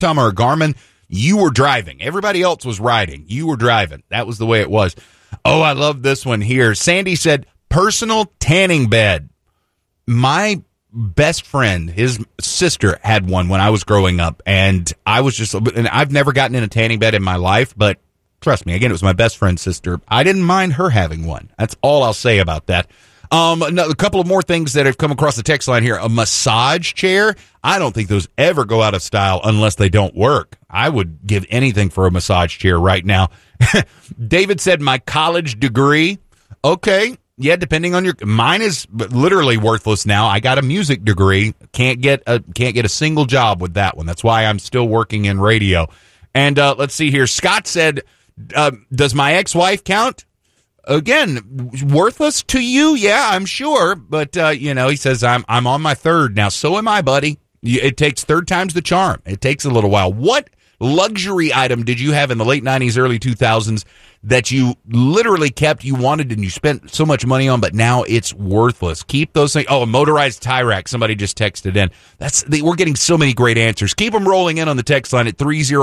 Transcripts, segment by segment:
Tom or a Garmin, you were driving. Everybody else was riding. You were driving. That was the way it was. Oh, I love this one here. Sandy said, personal tanning bed. My best friend, his sister, had one when I was growing up, and I've never gotten in a tanning bed in my life, but trust me, again, it was my best friend's sister. I didn't mind her having one. That's all I'll say about that. A couple of more things that have come across the text line here. A massage chair. I don't think those ever go out of style unless they don't work. I would give anything for a massage chair right now. David said, my college degree. Okay. Yeah, depending on mine is literally worthless now. I got a music degree. Can't get a single job with that one. That's why I'm still working in radio. And let's see here. Scott said, does my ex-wife count? Again, worthless to you? Yeah, I'm sure. But, he says, I'm on my third now. So am I, buddy. It takes third time's the charm. It takes a little while. What luxury item did you have in the late 90s, early 2000s that you literally kept, you wanted, and you spent so much money on, but now it's worthless? Keep those things. Oh, a motorized tie rack. Somebody just texted in. We're getting so many great answers. Keep them rolling in on the text line at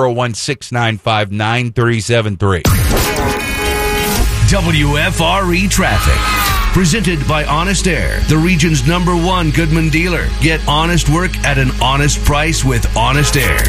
301-695-9373. WFRE Traffic. Presented by Honest Air, the region's #1 Goodman dealer. Get honest work at an honest price with Honest Air.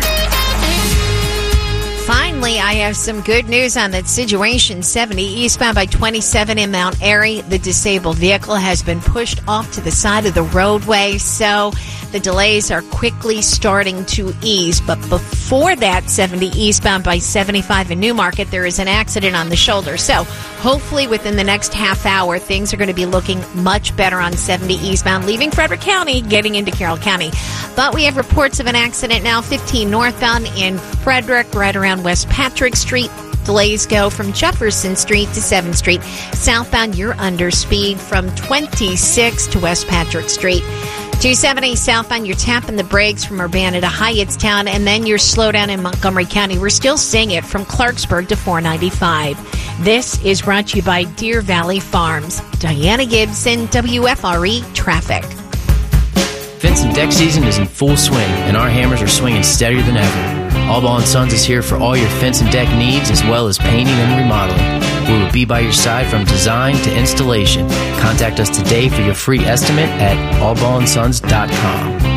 Finally, I have some good news on that situation. 70 eastbound by 27 in Mount Airy. The disabled vehicle has been pushed off to the side of the roadway, so the delays are quickly starting to ease. But before that, 70 eastbound by 75 in Newmarket, there is an accident on the shoulder. So hopefully within the next half hour, things are going to be looking much better on 70 eastbound, leaving Frederick County, getting into Carroll County. But we have reports of an accident now, 15 northbound in Frederick, right around West Patrick Street. Delays go from Jefferson Street to 7th Street. Southbound, you're under speed from 26 to West Patrick Street. 270 southbound, you're tapping the brakes from Urbana to Hyattstown, and then you're slow down in Montgomery County. We're still seeing it from Clarksburg to 495. This is brought to you by Deer Valley Farms. Diana Gibson, WFRE Traffic. Fence and deck season is in full swing, and our hammers are swinging steadier than ever. Allball & Sons is here for all your fence and deck needs, as well as painting and remodeling. We will be by your side from design to installation. Contact us today for your free estimate at allballandsons.com.